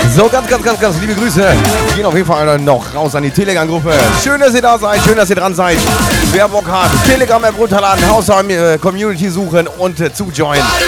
So, ganz liebe Grüße. Gehen auf jeden Fall noch raus an die Telegram-Gruppe. Schön, dass ihr da seid, schön, dass ihr dran seid. Wer Bock hat, Telegram-App runterladen, Hausheim Community suchen und zu joinen.